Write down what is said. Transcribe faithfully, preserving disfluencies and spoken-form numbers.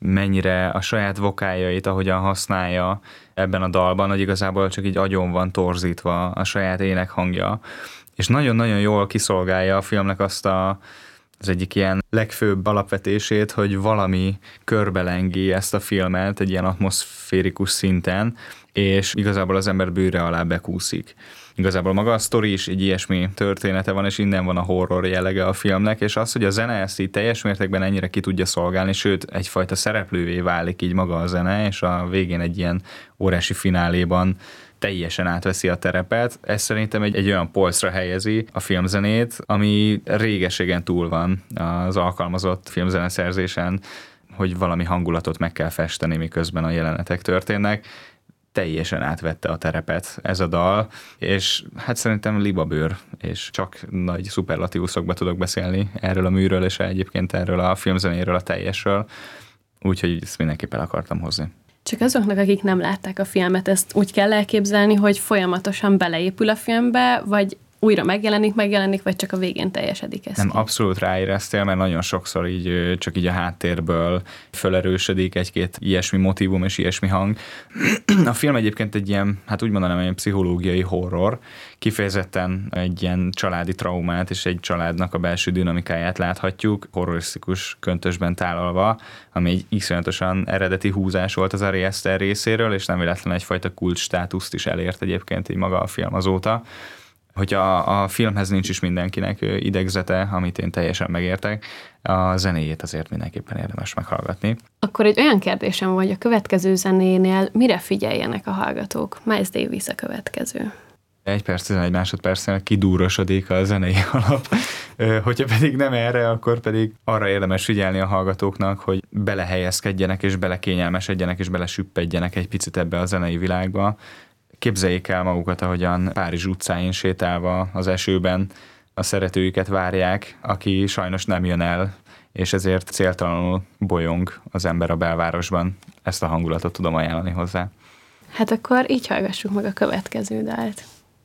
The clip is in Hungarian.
mennyire a saját vokáljait, ahogyan használja ebben a dalban, hogy igazából csak így agyon van torzítva a saját énekhangja, és nagyon-nagyon jól kiszolgálja a filmnek azt a az egyik ilyen legfőbb alapvetését, hogy valami körbelengi ezt a filmet egy ilyen atmoszférikus szinten, és igazából az ember bőre alá bekúszik. Igazából maga a sztori is egy ilyesmi története van, és innen van a horror jellege a filmnek, és az, hogy a zene ezt így teljes mértékben ennyire ki tudja szolgálni, sőt, egyfajta szereplővé válik így maga a zene, és a végén egy ilyen órási fináléban teljesen átveszi a terepet. Ez szerintem egy, egy olyan polcra helyezi a filmzenét, ami régeségen túl van az alkalmazott filmzeneszerzésen, hogy valami hangulatot meg kell festeni, miközben a jelenetek történnek. Teljesen átvette a terepet ez a dal, és hát szerintem libabőr, és csak nagy szuperlatívuszokba tudok beszélni erről a műről, és egyébként erről a filmzenéről, a teljesről, úgyhogy ezt mindenképp el akartam hozni. Csak azoknak, akik nem látták a filmet, ezt úgy kell elképzelni, hogy folyamatosan beleépül a filmbe, vagy újra megjelenik, megjelenik, vagy csak a végén teljesedik ez? Nem, ki? abszolút ráéreztél, mert nagyon sokszor így csak így a háttérből felerősödik egy-két ilyesmi motívum és ilyesmi hang. A film egyébként egy ilyen, hát úgy mondanám, egy pszichológiai horror, kifejezetten egy ilyen családi traumát és egy családnak a belső dinamikáját láthatjuk, horrorisztikus köntösben tálalva, ami egy iszonyatosan eredeti húzás volt az Ari Aster részéről, és nem véletlen egyfajta kult státuszt is elért egyébként így maga a film azóta. Hogyha a filmhez nincs is mindenkinek idegzete, amit én teljesen megértek, a zenéjét azért mindenképpen érdemes meghallgatni. Akkor egy olyan kérdésem van, hogy a következő zenénél mire figyeljenek a hallgatók? Miles Davis a következő. Egy perc, tizenegy másodpercnél kidúrosodik a zenei alap. Hogyha pedig nem erre, akkor pedig arra érdemes figyelni a hallgatóknak, hogy belehelyezkedjenek és belekényelmesedjenek és belesüppedjenek egy picit ebbe a zenei világba. Képzeljék el magukat, ahogyan Párizs utcáin sétálva az esőben a szeretőjüket várják, aki sajnos nem jön el, és ezért céltalanul bolyong az ember a belvárosban. Ezt a hangulatot tudom ajánlani hozzá. Hát akkor így hallgassuk meg a következő dalt.